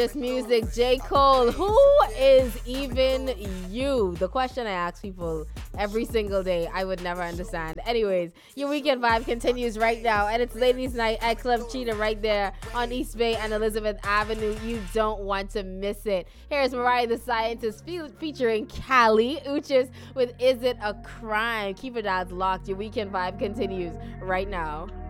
This music, J. Cole, who is even you? The question I ask people every single day, I would never understand. Anyways, your weekend vibe continues right now, and it's ladies' night at Club Cheetah right there on East Bay and Elizabeth Avenue. You don't want to miss it. Here's Mariah the Scientist featuring Kali Uchis with Is It a Crime? Keep your dials locked. Your weekend vibe continues right now.